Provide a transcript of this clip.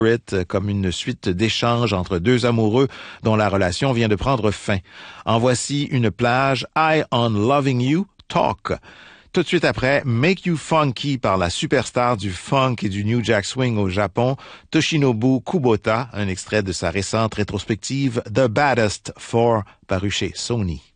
comme une suite d'échanges entre deux amoureux dont la relation vient de prendre fin. En voici une plage, High on Loving You, Talk. Tout de suite après, Make You Funky par la superstar du funk et du New Jack Swing au Japon, Toshinobu Kubota, un extrait de sa récente rétrospective The Baddest 4, paru chez Sony.